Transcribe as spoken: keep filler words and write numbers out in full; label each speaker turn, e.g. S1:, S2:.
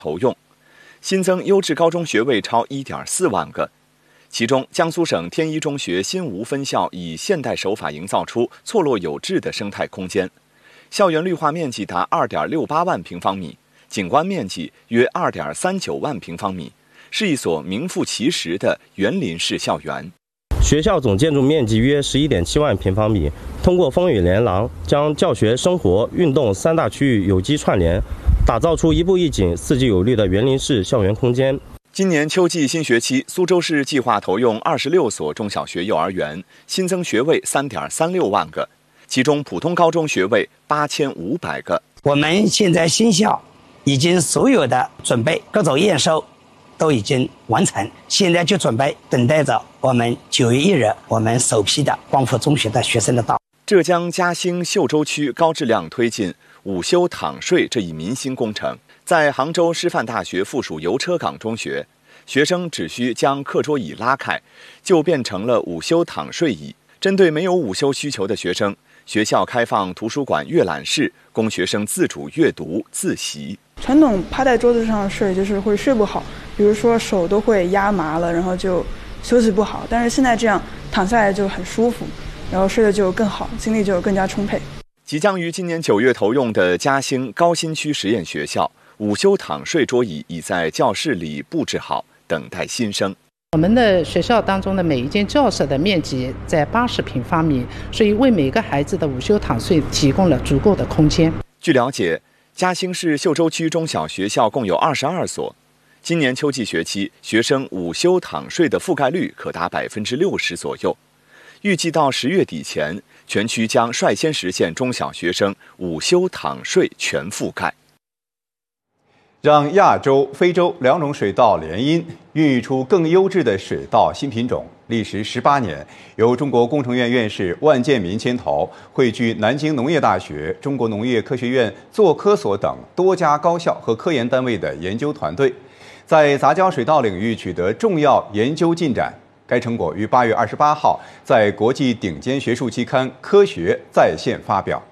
S1: 投用，新增优质高中学位超 一点四万个。其中，江苏省天一中学新吴分校以现代手法营造出错落有致的生态空间，校园绿化面积达 二点六八万平方米，景观面积约 二点三九万平方米，是一所名副其实的园林式校园。
S2: 学校总建筑面积约 十一点七万平方米，通过风雨连廊，将教学、生活、运动三大区域有机串联，打造出一步一景、四季有绿的园林式校园空间。
S1: 今年秋季新学期，苏州市计划投用二十六所中小学、幼儿园，新增学位 三点三六万个，其中普通高中学位八千五百个。
S3: 我们现在新校已经所有的准备，各种验收都已经完成，现在就准备等待着我们九月一日我们首批的光复中学的学生的到。
S1: 浙江嘉兴秀洲区高质量推进午休躺睡这一民心工程，在杭州师范大学附属油车港中学，学生只需将课桌椅拉开，就变成了午休躺睡椅。针对没有午休需求的学生，学校开放图书馆阅览室，供学生自主阅读自习。
S4: 传统趴在桌子上睡就是会睡不好，比如说手都会压麻了，然后就休息不好。但是现在这样躺下来就很舒服，然后睡得就更好，精力就更加充沛。
S1: 即将于今年九月投用的嘉兴高新区实验学校，午休躺睡桌椅已在教室里布置好，等待新生。
S5: 我们的学校当中的每一间教室的面积在八十平方米，所以为每个孩子的午休躺睡提供了足够的空间。
S1: 据了解，嘉兴市秀洲区中小学校共有二十二所，今年秋季学期学生午休躺睡的覆盖率可达百分之六十左右。预计到十月底前，全区将率先实现中小学生午休躺睡全覆盖。
S6: 让亚洲、非洲两种水稻联姻，孕育出更优质的水稻新品种。历时十八年，由中国工程院院士万建民牵头，汇聚南京农业大学、中国农业科学院做科所等多家高校和科研单位的研究团队，在杂交水稻领域取得重要研究进展。该成果于八月二十八号在国际顶尖学术期刊《科学》在线发表。